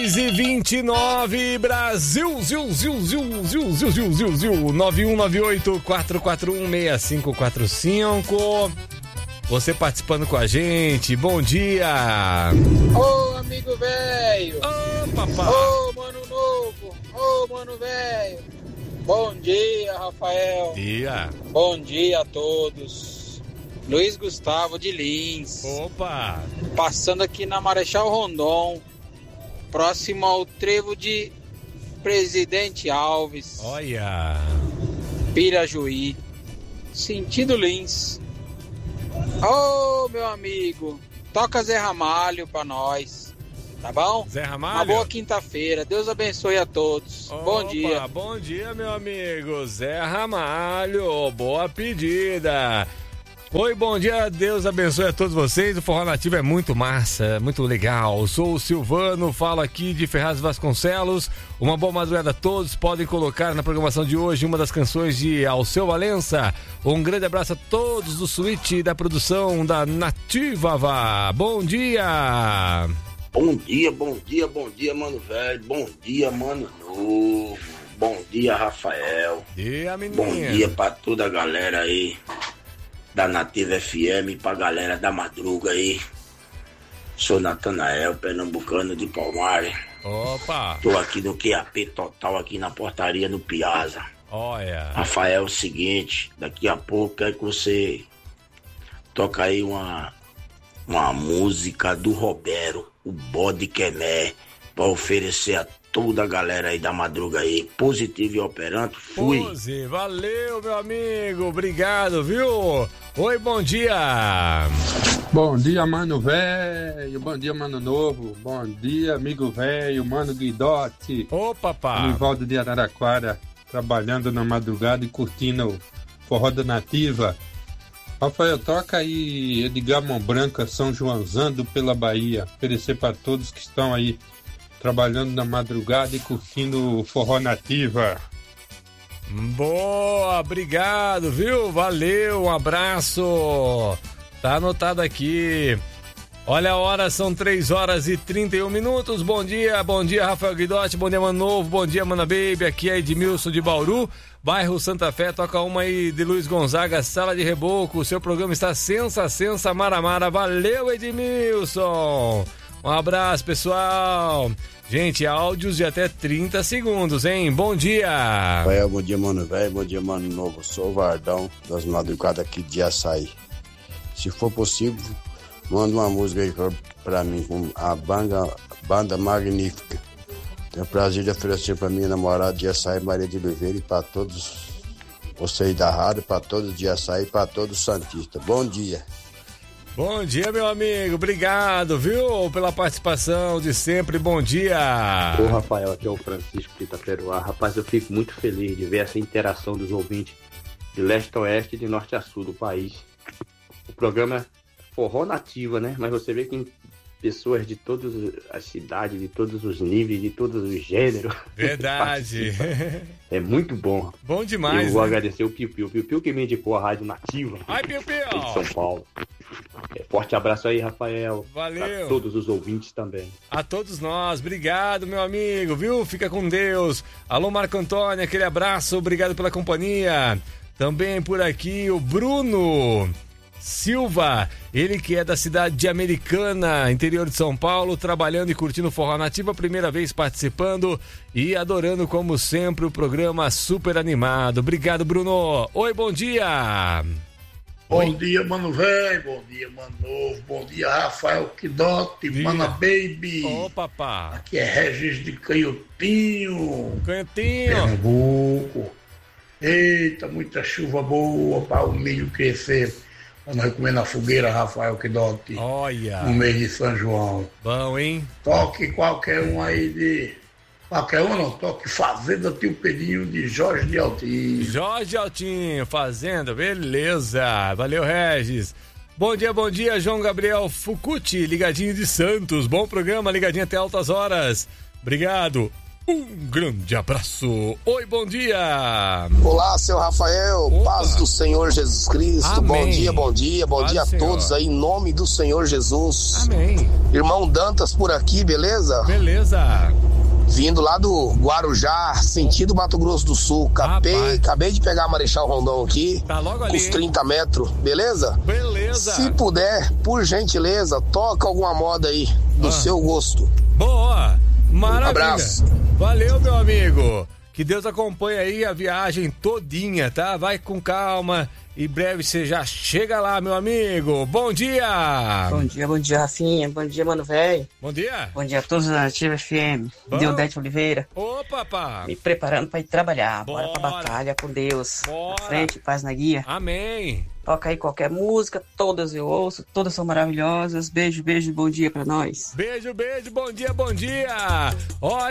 6h29, Brasil, Zil, 9198-441-6545. Você participando com a gente, bom dia! Ô, amigo velho! Ô, papai! Ô, mano novo! Ô, mano velho! Bom dia, Rafael! Dia! Bom dia a todos! Luiz Gustavo de Lins. Opa! Passando aqui na Marechal Rondon, próximo ao trevo de Presidente Alves. Olha! Pirajuí, sentido Lins. Ô, meu amigo, toca Zé Ramalho pra nós, tá bom? Zé Ramalho? Uma boa quinta-feira, Deus abençoe a todos. Opa, bom dia. Bom dia, meu amigo, Zé Ramalho, boa pedida. Oi, bom dia, Deus abençoe a todos vocês. O Forró Nativo é muito massa, muito legal. Sou o Silvano, falo aqui de Ferraz Vasconcelos. Uma boa madrugada a todos. Podem colocar na programação de hoje uma das canções de Alceu Valença. Um grande abraço a todos do suíte da produção da Nativa Vá. Bom dia! Bom dia, bom dia, bom dia, mano velho. Bom dia, mano novo. Bom dia, Rafael. Dia, menino. Bom dia pra toda a galera aí da Nativa FM, pra galera da madruga aí. Sou Natanael, pernambucano de Palmares. Opa! Tô aqui no QAP Total, aqui na portaria no Piazza. Olha! Rafael, é o seguinte, daqui a pouco quero que você toca aí uma música do Roberto, o Bode Quemé, pra oferecer a toda a galera aí da madruga aí, positivo e operante. Fui. Pose, valeu, meu amigo, obrigado, viu? Oi, bom dia. Bom dia, mano velho, bom dia, mano novo, bom dia, amigo velho, mano Guidotti. Ô, papá. Nivaldo de Araraquara, trabalhando na madrugada e curtindo o Forró da Nativa. Rafael, toca aí Edgar Mão Branca, São Joãozando pela Bahia, oferecer para todos que estão aí trabalhando na madrugada e curtindo o Forró Nativa. Boa, obrigado, viu? Valeu, um abraço. Tá anotado aqui. Olha a hora, são 3h31. Bom dia, Rafael Guidotti, bom dia, Mano Novo, bom dia, Mana Baby. Aqui é Edmilson de Bauru, bairro Santa Fé. Toca uma aí de Luiz Gonzaga, Sala de Reboco. O seu programa está sensa, maramara. Valeu, Edmilson. Um abraço, pessoal. Gente, áudios de até 30 segundos, hein? Bom dia! Rafael, bom dia, mano velho, bom dia, mano novo. Sou o Vardão, das madrugadas aqui de Açaí. Se for possível, manda uma música aí pra mim, com a banda Magnífica. Tenho o prazer de oferecer pra minha namorada de Açaí, Maria de Oliveira, e pra todos vocês da rádio, pra todos de Açaí, pra todos os santistas. Bom dia! Bom dia, meu amigo. Obrigado, viu, pela participação de sempre. Bom dia. Ô, Rafael, aqui é o Francisco de Itaperuá. Rapaz, eu fico muito feliz de ver essa interação dos ouvintes de leste a oeste e de norte a sul do país. O programa é Forró Nativa, né? Mas você vê que tem pessoas de todas as cidades, de todos os níveis, de todos os gêneros. Verdade. É muito bom. Bom demais, eu vou né? agradecer o Piu Piu que me indicou a Rádio Nativa. Ai, Piu Piu. De São Paulo. Forte abraço aí, Rafael. Valeu. A todos os ouvintes também. A todos nós. Obrigado, meu amigo, viu? Fica com Deus. Alô, Marco Antônio, aquele abraço. Obrigado pela companhia. Também por aqui o Bruno Silva, ele que é da cidade de Americana, interior de São Paulo, trabalhando e curtindo Forró Nativa, primeira vez participando e adorando como sempre o programa super animado. Obrigado, Bruno. Oi, bom dia. Bom dia, mano velho, bom dia, mano novo, bom dia, Rafael Guidotti, Mana Baby. Ô, papá. Aqui é Regis de Canhotinho, Pernambuco. Eita, muita chuva boa para o milho crescer. Nós comendo na fogueira, Rafael Guidotti. Olha. No mês de São João. Bom, hein? Toque qualquer um aí de... Qualquer um não, toque Fazenda Tio Pedrinho de Jorge de Altinho. Jorge Altinho, Fazenda, beleza. Valeu, Regis. Bom dia, João Gabriel Fucuti, ligadinho de Santos. Bom programa, ligadinho até altas horas. Obrigado. Um grande abraço. Oi, bom dia. Olá, seu Rafael. Opa. Paz do Senhor Jesus Cristo. Amém. Bom dia, bom dia. Bom dia a todos aí, em nome do Senhor Jesus. Amém. Irmão Dantas por aqui, beleza? Beleza. Vindo lá do Guarujá, sentido Mato Grosso do Sul. Acabei de pegar a Marechal Rondon aqui. Tá logo ali, com os 30 metros, beleza? Beleza. Se puder, por gentileza, toca alguma moda aí, do seu gosto. Boa. Maravilha. Abraço. Valeu, meu amigo. Que Deus acompanhe aí a viagem todinha, tá? Vai com calma e breve você já chega lá, meu amigo. Bom dia. Bom dia, Rafinha. Bom dia, mano velho. Bom dia. Bom dia a todos da Ativa FM. Deodete Oliveira. Opa, pá. Me preparando pra ir trabalhar. Bora pra batalha com Deus. Bora. Na frente, paz na guia. Amém. Toca aí qualquer música, todas eu ouço, todas são maravilhosas. Beijo, bom dia pra nós. Beijo, bom dia. Olha.